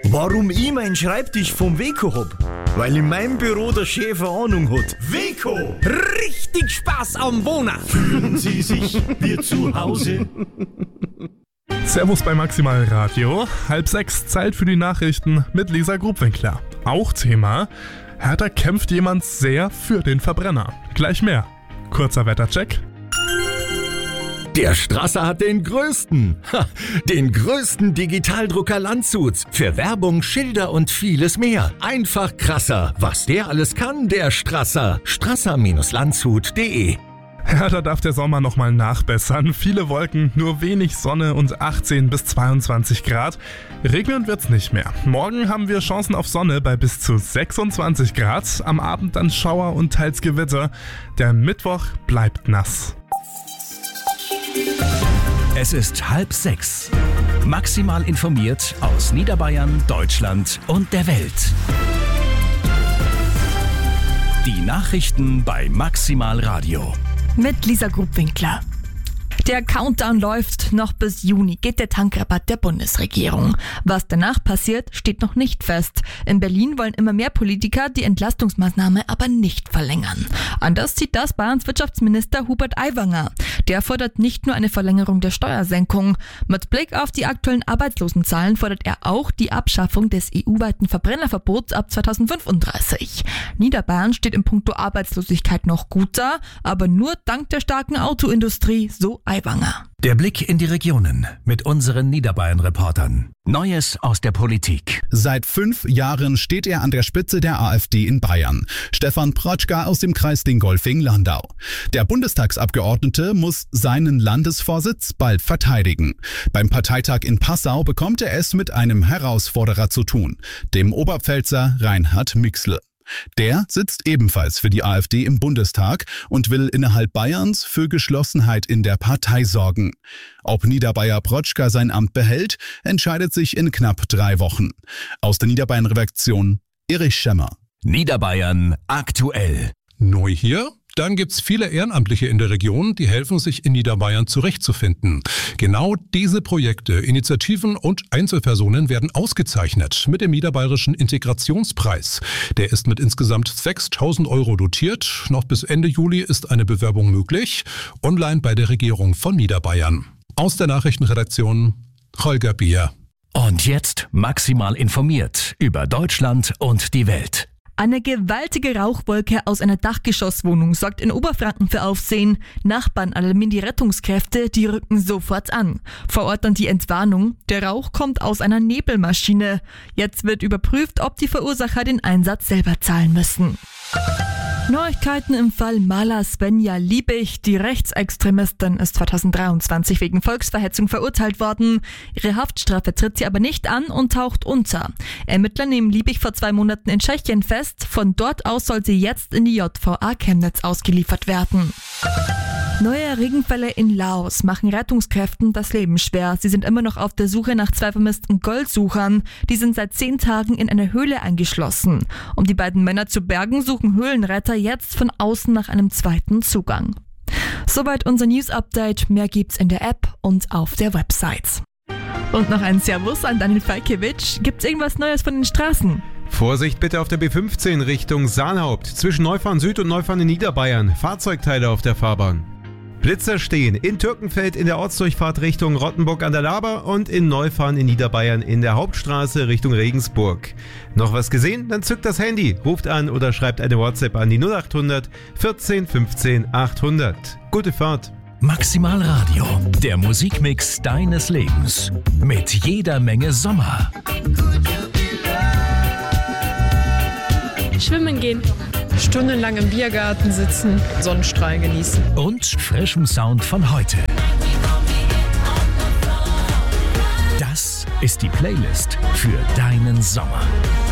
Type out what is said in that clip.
Warum ich meinen Schreibtisch vom Weco hab? Weil in meinem Büro der Chef eine Ahnung hat. Weco! Richtig Spaß am Wohnen! Fühlen Sie sich wie zu Hause? Servus bei Maximal Radio. 5:30 Zeit für die Nachrichten mit Lisa Grubwinkler. Auch Thema: Hertha kämpft jemand sehr für den Verbrenner. Gleich mehr. Kurzer Wettercheck. Der Strasser hat den größten Digitaldrucker Landshuts. Für Werbung, Schilder und vieles mehr. Einfach krasser. Was der alles kann, der Strasser. Strasser-Landshut.de. Hertha darf der Sommer nochmal nachbessern. Viele Wolken, nur wenig Sonne und 18 bis 22 Grad. Regnen wird's nicht mehr. Morgen haben wir Chancen auf Sonne bei bis zu 26 Grad. Am Abend dann Schauer und teils Gewitter. Der Mittwoch bleibt nass. Es ist 5:30. Maximal informiert aus Niederbayern, Deutschland und der Welt. Die Nachrichten bei Maximal Radio. Mit Lisa Grubwinkler. Der Countdown läuft. Noch bis Juni geht der Tankrabatt der Bundesregierung. Was danach passiert, steht noch nicht fest. In Berlin wollen immer mehr Politiker die Entlastungsmaßnahme aber nicht verlängern. Anders sieht das Bayerns Wirtschaftsminister Hubert Aiwanger. Der fordert nicht nur eine Verlängerung der Steuersenkung. Mit Blick auf die aktuellen Arbeitslosenzahlen fordert er auch die Abschaffung des EU-weiten Verbrennerverbots ab 2035. Niederbayern steht in puncto Arbeitslosigkeit noch gut da, aber nur dank der starken Autoindustrie, so Aiwanger. Der Blick in die Regionen mit unseren Niederbayern-Reportern. Neues aus der Politik. Seit 5 Jahren steht er an der Spitze der AfD in Bayern. Stefan Protschka aus dem Kreis Dingolfing-Landau. Der Bundestagsabgeordnete muss seinen Landesvorsitz bald verteidigen. Beim Parteitag in Passau bekommt er es mit einem Herausforderer zu tun, dem Oberpfälzer Reinhard Mixle. Der sitzt ebenfalls für die AfD im Bundestag und will innerhalb Bayerns für Geschlossenheit in der Partei sorgen. Ob Niederbayer Protschka sein Amt behält, entscheidet sich in knapp 3 Wochen. Aus der Niederbayern-Redaktion Erich Schemmer. Niederbayern aktuell. Neu hier? Dann gibt's viele Ehrenamtliche in der Region, die helfen, sich in Niederbayern zurechtzufinden. Genau diese Projekte, Initiativen und Einzelpersonen werden ausgezeichnet mit dem Niederbayerischen Integrationspreis. Der ist mit insgesamt 6.000 € dotiert. Noch bis Ende Juli ist eine Bewerbung möglich. Online bei der Regierung von Niederbayern. Aus der Nachrichtenredaktion Holger Bier. Und jetzt maximal informiert über Deutschland und die Welt. Eine gewaltige Rauchwolke aus einer Dachgeschosswohnung sorgt in Oberfranken für Aufsehen. Nachbarn alarmieren die Rettungskräfte, die rücken sofort an. Vor Ort dann die Entwarnung: Der Rauch kommt aus einer Nebelmaschine. Jetzt wird überprüft, ob die Verursacher den Einsatz selber zahlen müssen. Neuigkeiten im Fall Maler Svenja Liebig. Die Rechtsextremistin ist 2023 wegen Volksverhetzung verurteilt worden. Ihre Haftstrafe tritt sie aber nicht an und taucht unter. Ermittler nehmen Liebig vor 2 Monaten in Tschechien fest. Von dort aus soll sie jetzt in die JVA Chemnitz ausgeliefert werden. Neue Regenfälle in Laos machen Rettungskräften das Leben schwer. Sie sind immer noch auf der Suche nach 2 vermissten Goldsuchern. Die sind seit 10 Tagen in einer Höhle eingeschlossen. Um die beiden Männer zu bergen, suchen Höhlenretter jetzt von außen nach einem zweiten Zugang. Soweit unser News-Update. Mehr gibt's in der App und auf der Website. Und noch ein Servus an Daniel Falkiewicz. Gibt's irgendwas Neues von den Straßen? Vorsicht bitte auf der B15 Richtung Saarhaupt. Zwischen Neufahren Süd und Neufahren in Niederbayern. Fahrzeugteile auf der Fahrbahn. Blitzer stehen in Türkenfeld in der Ortsdurchfahrt Richtung Rottenburg an der Laber und in Neufahren in Niederbayern in der Hauptstraße Richtung Regensburg. Noch was gesehen? Dann zückt das Handy, ruft an oder schreibt eine WhatsApp an die 0800 14 15 800. Gute Fahrt! Maximal Radio, der Musikmix deines Lebens. Mit jeder Menge Sommer. Schwimmen gehen. Stundenlang im Biergarten sitzen, Sonnenstrahlen genießen. Und frischem Sound von heute. Das ist die Playlist für deinen Sommer.